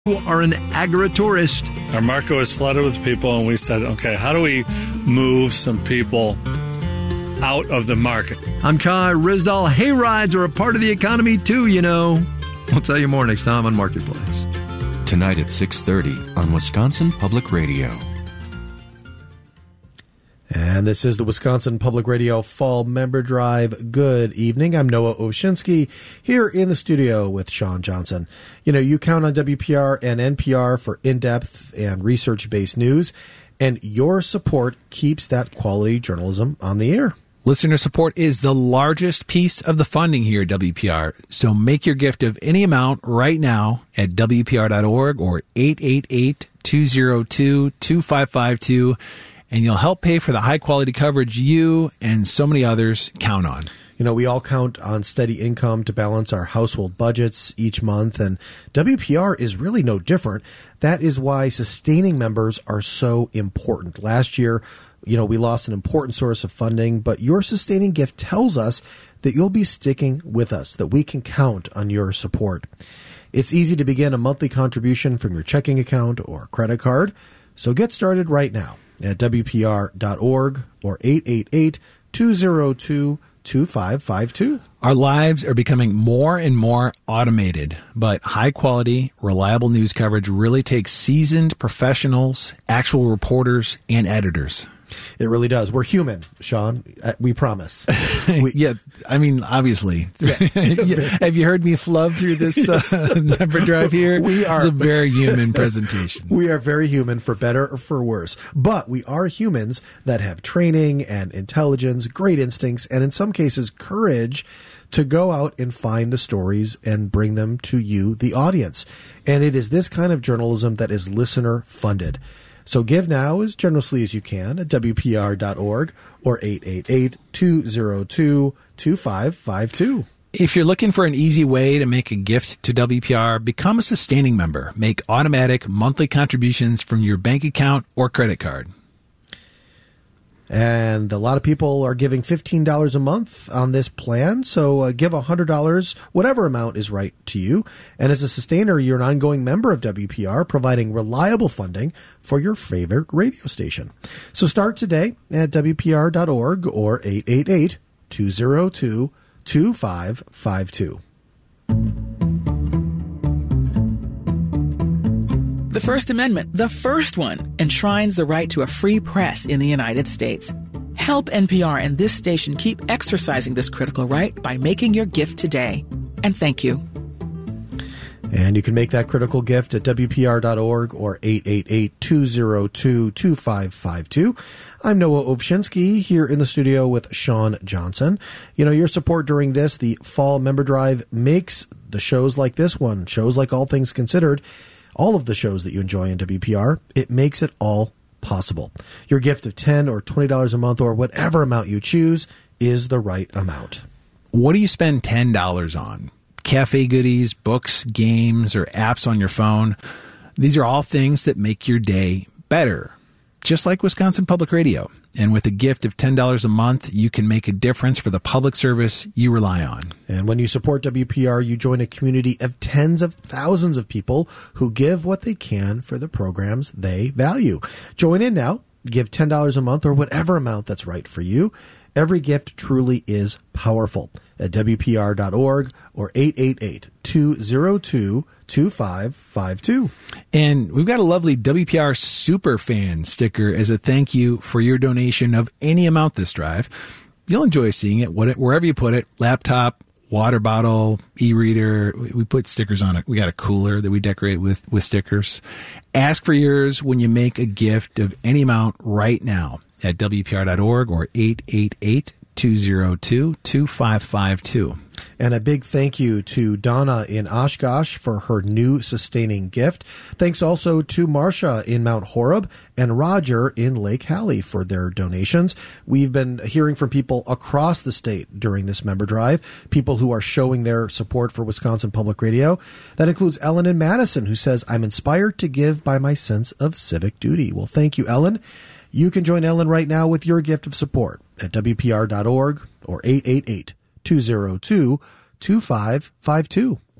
are an agri-tourist. Our market was flooded with people, and we said, okay, how do we move some people out of the market? I'm Kai Rizdal. Hay rides are a part of the economy too, you know. We'll tell you more next time on Marketplace. Tonight at 6:30 on Wisconsin Public Radio. And this is the Wisconsin Public Radio Fall Member Drive. Good evening. I'm Noah Ovshinsky here in the studio with Sean Johnson. You know, you count on WPR and NPR for in-depth and research-based news, and your support keeps that quality journalism on the air. Listener support is the largest piece of the funding here at WPR, so make your gift of any amount right now at WPR.org or 888-202-2552, and you'll help pay for the high-quality coverage you and so many others count on. You know, we all count on steady income to balance our household budgets each month, and WPR is really no different. That is why sustaining members are so important. Last year, you know, we lost an important source of funding, but your sustaining gift tells us that you'll be sticking with us, that we can count on your support. It's easy to begin a monthly contribution from your checking account or credit card, so get started right now at WPR.org or 888-202-2552. Our lives are becoming more and more automated, but high-quality, reliable news coverage really takes seasoned professionals, actual reporters, and editors. It really does. We're human, Sean. We promise. Yeah, I mean, obviously. Yeah. Have you heard me flub through this member drive here? It's a very human presentation. We are very human, for better or for worse. But we are humans that have training and intelligence, great instincts, and in some cases, courage to go out and find the stories and bring them to you, the audience. And it is this kind of journalism that is listener funded. So give now as generously as you can at WPR.org or 888-202-2552. If you're looking for an easy way to make a gift to WPR, become a sustaining member. Make automatic monthly contributions from your bank account or credit card. And a lot of people are giving $15 a month on this plan. So give $100, whatever amount is right to you. And as a sustainer, you're an ongoing member of WPR, providing reliable funding for your favorite radio station. So start today at WPR.org or 888-202-2552. The First Amendment, the first one, enshrines the right to a free press in the United States. Help NPR and this station keep exercising this critical right by making your gift today. And thank you. And you can make that critical gift at WPR.org or 888-202-2552. I'm Noah Ovshinsky here in the studio with Sean Johnson. You know, your support during the Fall Member Drive, makes the shows like this one, shows like All Things Considered, all of the shows that you enjoy on WPR, it makes it all possible. Your gift of $10 or $20 a month or whatever amount you choose is the right amount. What do you spend $10 on? Cafe goodies, books, games, or apps on your phone? These are all things that make your day better, just like Wisconsin Public Radio. And with a gift of $10 a month, you can make a difference for the public service you rely on. And when you support WPR, you join a community of tens of thousands of people who give what they can for the programs they value. Join in now. Give $10 a month or whatever amount that's right for you. Every gift truly is powerful at WPR.org or 888-202-2552. And we've got a lovely WPR Superfan sticker as a thank you for your donation of any amount this drive. You'll enjoy seeing it wherever you put it, laptop, water bottle, e-reader. We put stickers on it. We got a cooler that we decorate with stickers. Ask for yours when you make a gift of any amount right now at WPR.org or 888-202-2552. And a big thank you to Donna in Oshkosh for her new sustaining gift. Thanks also to Marcia in Mount Horeb and Roger in Lake Hallie for their donations. We've been hearing from people across the state during this member drive, people who are showing their support for Wisconsin Public Radio. That includes Ellen in Madison, who says, I'm inspired to give by my sense of civic duty. Well, thank you, Ellen. You can join Ellen right now with your gift of support at WPR.org or 888-202-2552.